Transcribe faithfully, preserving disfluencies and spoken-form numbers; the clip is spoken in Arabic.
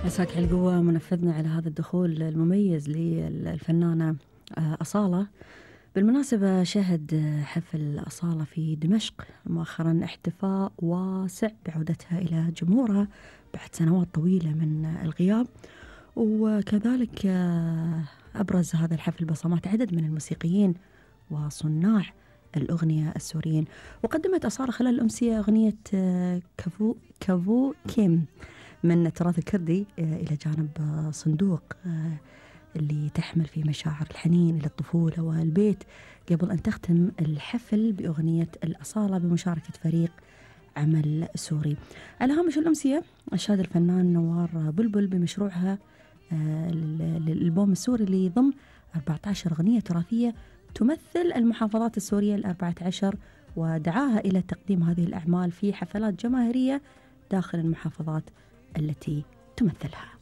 مساك على القوة منفذنا على هذا الدخول المميز للفنانة أصالة. بالمناسبة شهد حفل أصالة في دمشق مؤخرا احتفاء واسع بعودتها إلى جمهورها بعد سنوات طويلة من الغياب، وكذلك أبرز هذا الحفل بصمات عدد من الموسيقيين وصناع الأغنية السوريين. وقدمت أصالة خلال الأمسية أغنية كفو كفو كيم من التراث الكردي إلى جانب صندوق اللي تحمل فيه مشاعر الحنين إلى الطفولة والبيت، قبل أن تختم الحفل بأغنية الأصالة بمشاركة فريق عمل سوري. على هامش الأمسية أشاد الفنان نوار بلبل بمشروعها للألبوم السوري اللي يضم أربعة عشر أغنية تراثية تمثل المحافظات السورية الأربعة عشر، ودعاها إلى تقديم هذه الأعمال في حفلات جماهيرية داخل المحافظات التي تمثلها.